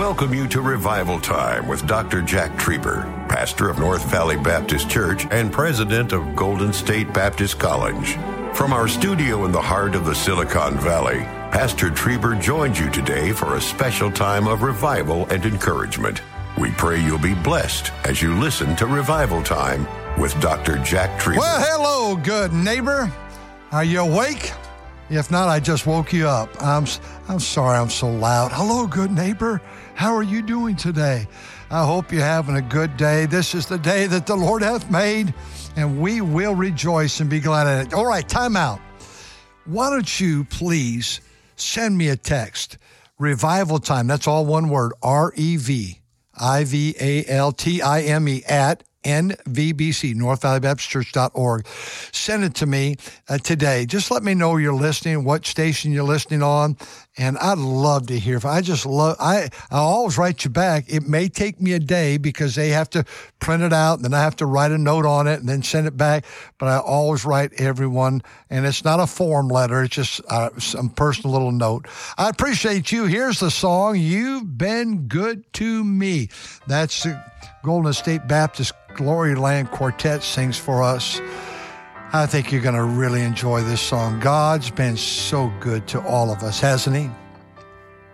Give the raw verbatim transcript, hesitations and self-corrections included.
welcome you to Revival Time with Doctor Jack Trieber, pastor of North Valley Baptist Church and president of Golden State Baptist College. From our studio in the heart of the Silicon Valley, Pastor Trieber joins you today for a special time of revival and encouragement. We pray you'll be blessed as you listen to Revival Time with Doctor Jack Trieber. Well, hello, good neighbor. Are you awake? If not, I just woke you up. I'm I'm sorry I'm so loud. Hello, good neighbor. How are you doing today? I hope you're having a good day. This is the day that the Lord hath made, and we will rejoice and be glad in it. All right, time out. Why don't you please send me a text? Revival Time. That's all one word. R E V I V A L T I M E at N V B C, North Valley Baptist Church dot org. Send it to me uh, today. Just let me know you're listening, what station you're listening on, and I'd love to hear. If I just love, I I always write you back. It may take me a day because they have to print it out, and then I have to write a note on it and then send it back. But I always write everyone, and it's not a form letter. It's just uh, some personal little note. I appreciate you. Here's the song, You've Been Good to Me. That's the Golden State Baptist Glory Land Quartet sings for us. I think you're going to really enjoy this song. God's been so good to all of us, hasn't he?